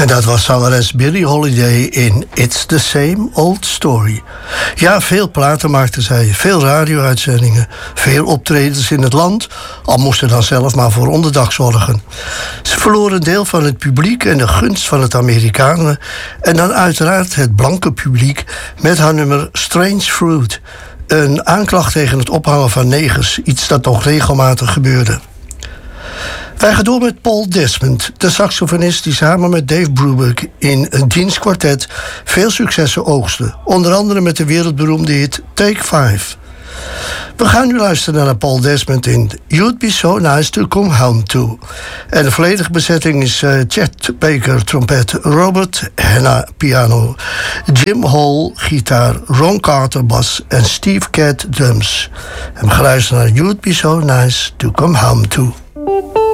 En dat was zangeres Billie Holiday in It's the Same Old Story. Ja, veel platen maakte zij, veel radio-uitzendingen, veel optredens in het land, al moest ze dan zelf maar voor onderdak zorgen. Ze verloor een deel van het publiek en de gunst van het Amerikanen, en dan uiteraard het blanke publiek met haar nummer Strange Fruit. Een aanklacht tegen het ophangen van negers, iets dat nog regelmatig gebeurde. Wij gaan door met Paul Desmond, de saxofonist die samen met Dave Brubeck in een dienstkwartet veel successen oogste. Onder andere met de wereldberoemde hit Take 5. We gaan nu luisteren naar Paul Desmond in You'd Be So Nice To Come Home To. En de volledige bezetting is Chet Baker trompet, Robert Hanna piano, Jim Hall gitaar, Ron Carter bas en Steve Gadd drums. En we gaan luisteren naar You'd Be So Nice To Come Home To.